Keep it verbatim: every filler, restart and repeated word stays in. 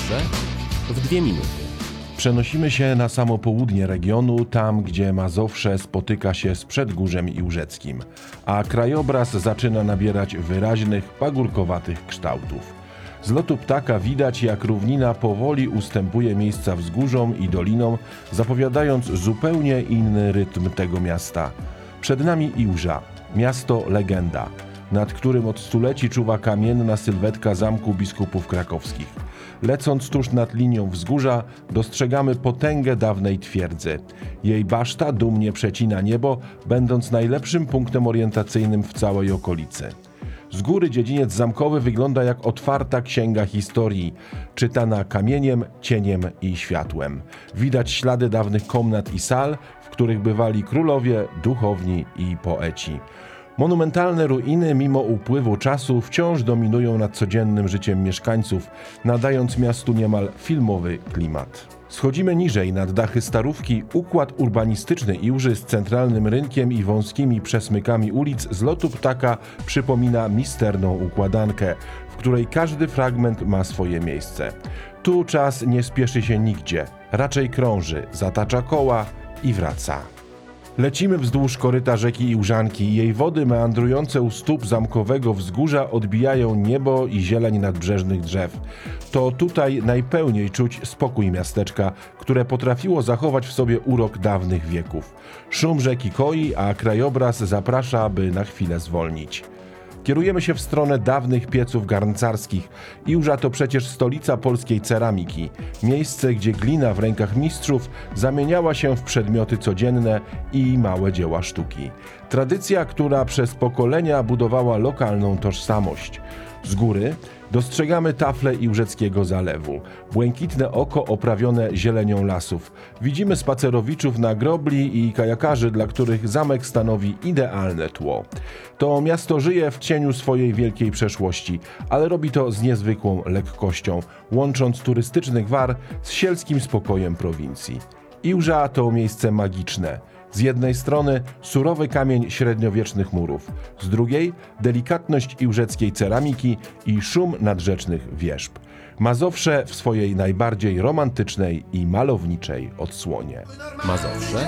Mazowsze w dwie minuty. Przenosimy się na samo południe regionu, tam gdzie Mazowsze spotyka się z Przedgórzem Iłżeckim, a krajobraz zaczyna nabierać wyraźnych, pagórkowatych kształtów. Z lotu ptaka widać, jak równina powoli ustępuje miejsca wzgórzom i dolinom, zapowiadając zupełnie inny rytm tego miasta. Przed nami Iłża, miasto legenda, nad którym od stuleci czuwa kamienna sylwetka Zamku Biskupów Krakowskich. Lecąc tuż nad linią wzgórza, dostrzegamy potęgę dawnej twierdzy. Jej baszta dumnie przecina niebo, będąc najlepszym punktem orientacyjnym w całej okolicy. Z góry dziedziniec zamkowy wygląda jak otwarta księga historii, czytana kamieniem, cieniem i światłem. Widać ślady dawnych komnat i sal, w których bywali królowie, duchowni i poeci. Monumentalne ruiny, mimo upływu czasu, wciąż dominują nad codziennym życiem mieszkańców, nadając miastu niemal filmowy klimat. Schodzimy niżej, nad dachy Starówki. Układ urbanistyczny Iłży z centralnym rynkiem i wąskimi przesmykami ulic z lotu ptaka przypomina misterną układankę, w której każdy fragment ma swoje miejsce. Tu czas nie spieszy się nigdzie, raczej krąży, zatacza koła i wraca. Lecimy wzdłuż koryta rzeki Iłżanki. Jej wody meandrujące u stóp zamkowego wzgórza odbijają niebo i zieleń nadbrzeżnych drzew. To tutaj najpełniej czuć spokój miasteczka, które potrafiło zachować w sobie urok dawnych wieków. Szum rzeki koi, a krajobraz zaprasza, by na chwilę zwolnić. Kierujemy się w stronę dawnych pieców garncarskich. Iłża to przecież stolica polskiej ceramiki. Miejsce, gdzie glina w rękach mistrzów zamieniała się w przedmioty codzienne i małe dzieła sztuki. Tradycja, która przez pokolenia budowała lokalną tożsamość. Z góry dostrzegamy tafle Iłżeckiego Zalewu. Błękitne oko oprawione zielenią lasów. Widzimy spacerowiczów na grobli i kajakarzy, dla których zamek stanowi idealne tło. To miasto żyje w cieniu swojej wielkiej przeszłości, ale robi to z niezwykłą lekkością, łącząc turystyczny gwar z sielskim spokojem prowincji. Iłża to miejsce magiczne. Z jednej strony surowy kamień średniowiecznych murów, z drugiej delikatność iłżeckiej ceramiki i szum nadrzecznych wierzb. Mazowsze w swojej najbardziej romantycznej i malowniczej odsłonie. Mazowsze